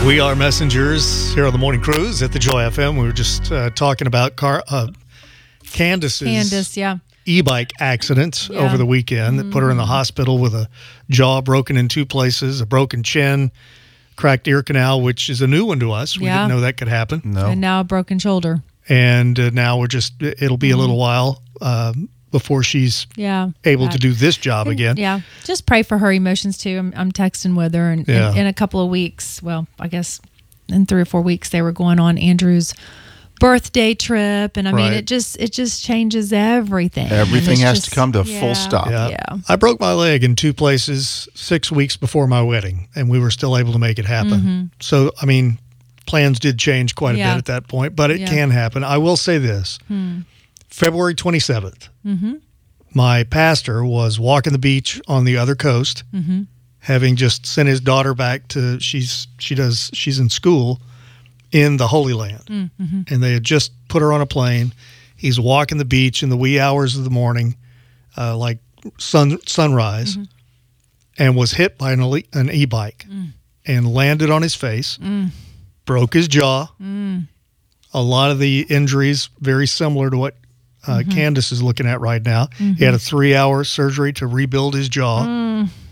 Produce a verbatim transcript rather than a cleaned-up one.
We are messengers here on the Morning Cruise at the Joy F M. We were just uh, talking about car, uh, Candace's Candace, yeah. e-bike accident Yeah. over the weekend that put her in the hospital with a jaw broken in two places, a broken chin, cracked ear canal, which is a new one to us. We Yeah. didn't know that could happen. No. And now a broken shoulder. And uh, now we're just, it'll be a little while um, before she's Yeah. able Yeah. to do this job And, again. Yeah. Just pray for her emotions too. I'm, I'm texting with her, and Yeah. in, in a couple of weeks, well, I guess in three or four weeks, they were going on Andrew's birthday trip, and I mean, Right. it just it just changes everything. And Everything it's has just- to come to a yeah. full stop. Yeah. Yeah. I broke my leg in two places six weeks before my wedding, and we were still able to make it happen. So, I mean, plans did change quite a Yeah. bit at that point, but it Yeah. can happen. I will say this. February twenty-seventh, Mm-hmm. my pastor was walking the beach on the other coast, Mm-hmm. having just sent his daughter back to, she's, she does, she's in school in the Holy Land. Mm-hmm. And they had just put her on a plane. He's walking the beach in the wee hours of the morning, uh, like sun sunrise, Mm-hmm. and was hit by an, ele- an e-bike Mm. and landed on his face, broke his jaw. Mm. A lot of the injuries very similar to what uh, Mm-hmm. Candace is looking at right now. He had a three-hour surgery to rebuild his jaw.